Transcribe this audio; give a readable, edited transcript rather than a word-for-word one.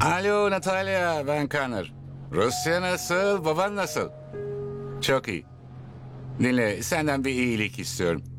Alo Natalya, ben Connor. Rusya nasıl, baban nasıl? Çok iyi. Dinle, senden bir iyilik istiyorum.